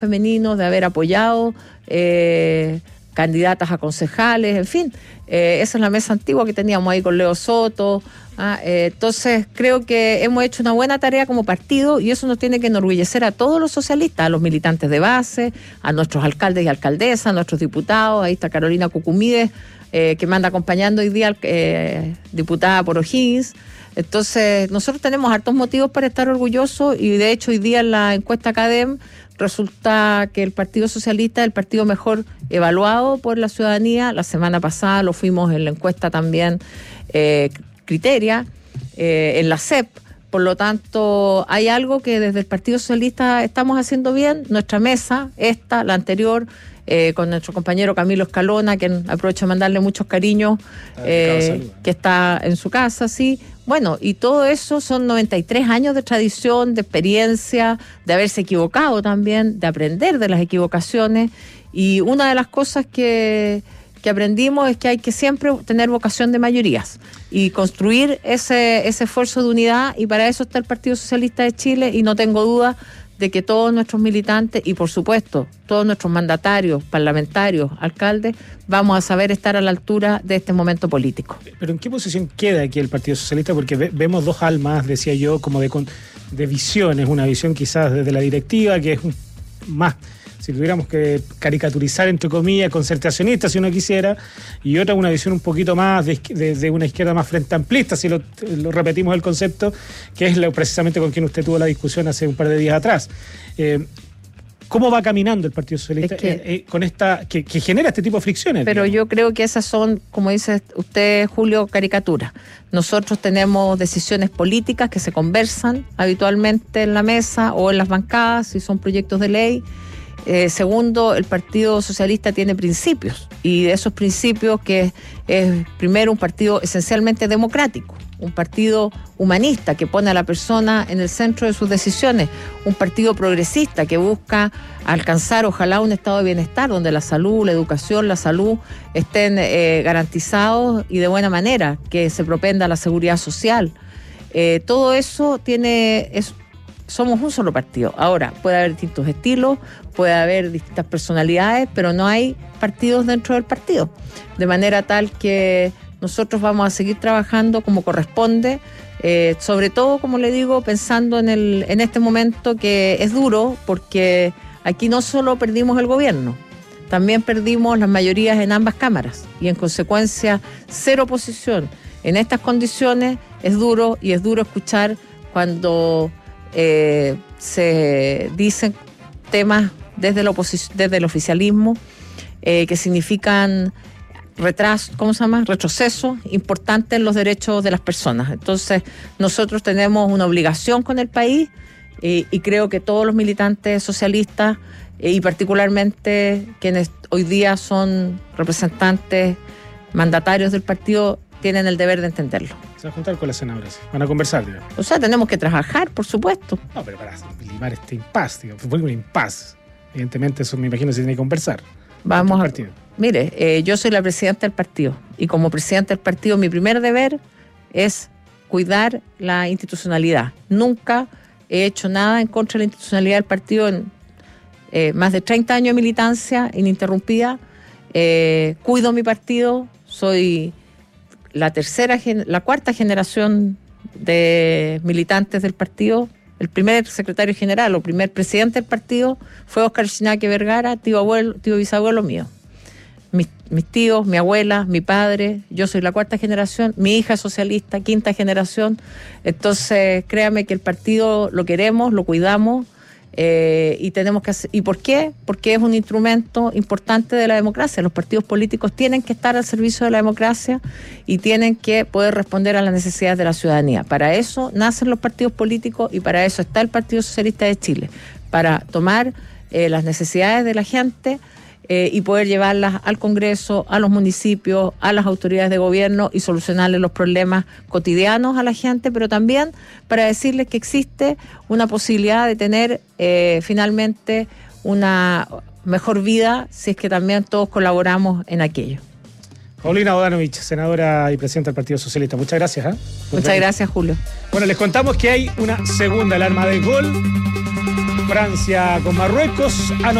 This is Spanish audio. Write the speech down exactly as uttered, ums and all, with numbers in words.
femeninos, de haber apoyado eh, candidatas a concejales, en fin. Eh, esa es la mesa antigua que teníamos ahí con Leo Soto. Ah, eh, entonces creo que hemos hecho una buena tarea como partido y eso nos tiene que enorgullecer a todos los socialistas, a los militantes de base, a nuestros alcaldes y alcaldesas, a nuestros diputados. Ahí está Carolina Cucumides, eh, que me anda acompañando hoy día, eh, diputada por O'Higgins. Entonces nosotros tenemos hartos motivos para estar orgullosos y de hecho hoy día en la encuesta CADEM resulta que el Partido Socialista es el partido mejor evaluado por la ciudadanía. La semana pasada lo fuimos en la encuesta también eh, Criteria, eh, en la C E P. Por lo tanto, hay algo que desde el Partido Socialista estamos haciendo bien. Nuestra mesa, esta, la anterior, eh, con nuestro compañero Camilo Escalona, que aprovecho de mandarle muchos cariños, eh, que está en su casa, sí. Bueno, y todo eso son noventa y tres años de tradición, de experiencia, de haberse equivocado también, de aprender de las equivocaciones. Y una de las cosas que, que aprendimos es que hay que siempre tener vocación de mayorías y construir ese, ese esfuerzo de unidad, y para eso está el Partido Socialista de Chile, y no tengo duda de que todos nuestros militantes y por supuesto todos nuestros mandatarios, parlamentarios, alcaldes, vamos a saber estar a la altura de este momento político. ¿Pero en qué posición queda aquí el Partido Socialista? Porque ve, vemos dos almas, decía yo, como de, de visiones, una visión quizás desde la directiva, que es un, más, si tuviéramos que caricaturizar, entre comillas, concertacionista, si uno quisiera, y otra una visión un poquito más de, de, de una izquierda más frente amplista, si lo, lo repetimos el concepto, que es lo, precisamente con quien usted tuvo la discusión hace un par de días atrás. Eh, ¿Cómo va caminando el Partido Socialista es que, eh, eh, con esta que, que genera este tipo de fricciones? Pero digamos? Yo creo que esas son, como dice usted, Julio, caricaturas. Nosotros tenemos decisiones políticas que se conversan habitualmente en la mesa o en las bancadas, si son proyectos de ley. Eh, segundo, el Partido Socialista tiene principios, y de esos principios que es, es primero un partido esencialmente democrático, un partido humanista que pone a la persona en el centro de sus decisiones, un partido progresista que busca alcanzar ojalá un estado de bienestar donde la salud, la educación, la salud estén eh, garantizados y de buena manera, que se propenda la seguridad social. Eh, todo eso tiene... Es, somos un solo partido. Ahora, puede haber distintos estilos, puede haber distintas personalidades, pero no hay partidos dentro del partido. De manera tal que nosotros vamos a seguir trabajando como corresponde, eh, sobre todo, como le digo, pensando en, el, en este momento que es duro, porque aquí no solo perdimos el gobierno, también perdimos las mayorías en ambas cámaras y en consecuencia cero oposición. En estas condiciones es duro, y es duro escuchar cuando eh, se dicen temas desde, la oposición, desde el oficialismo eh, que significan retraso, ¿cómo se llama? retroceso importante en los derechos de las personas. Entonces nosotros tenemos una obligación con el país eh, y creo que todos los militantes socialistas eh, y particularmente quienes hoy día son representantes mandatarios del partido tienen el deber de entenderlo. Se va a juntar con las senadoras, van a conversar, digamos. O sea, tenemos que trabajar, por supuesto. No, pero para limar este impasse, digamos, fue un impasse. Evidentemente eso me imagino se tiene que conversar. Vamos a... Mire, eh, yo soy la presidenta del partido, y como presidenta del partido mi primer deber es cuidar la institucionalidad. Nunca he hecho nada en contra de la institucionalidad del partido en eh, más de treinta años de militancia ininterrumpida. Eh, cuido mi partido, soy la tercera, la cuarta generación de militantes del partido. El primer secretario general o primer presidente del partido fue Óscar Chinaque Vergara, tío abuelo, tío bisabuelo mío. Mis, mis tíos, mi abuela, mi padre, yo soy la cuarta generación, mi hija es socialista, quinta generación. Entonces, créame que el partido lo queremos, lo cuidamos eh, y tenemos que hacer. ¿Y por qué? Porque es un instrumento importante de la democracia. Los partidos políticos tienen que estar al servicio de la democracia y tienen que poder responder a las necesidades de la ciudadanía. Para eso nacen los partidos políticos y para eso está el Partido Socialista de Chile, para tomar eh, las necesidades de la gente eh, y poder llevarlas al Congreso, a los municipios, a las autoridades de gobierno y solucionarles los problemas cotidianos a la gente, pero también para decirles que existe una posibilidad de tener eh, finalmente una mejor vida si es que también todos colaboramos en aquello. Paulina Bodanovich, senadora y presidenta del Partido Socialista. Muchas gracias. ¿eh? Muchas gracias, Julio. Bueno, les contamos que hay una segunda alarma de gol. Francia con Marruecos.